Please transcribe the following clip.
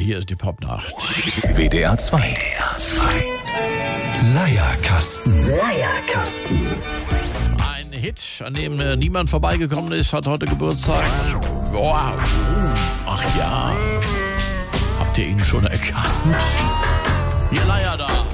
hier ist die Popnacht. WDR 2. Leierkasten. Ein Hit, an dem niemand vorbeigekommen ist, hat heute Geburtstag. Wow. Ach ja. Habt ihr ihn schon erkannt? Ihr Leier da.